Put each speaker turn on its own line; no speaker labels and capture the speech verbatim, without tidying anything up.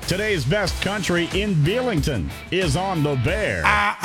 Today's best country in Belington is on the Bear.
I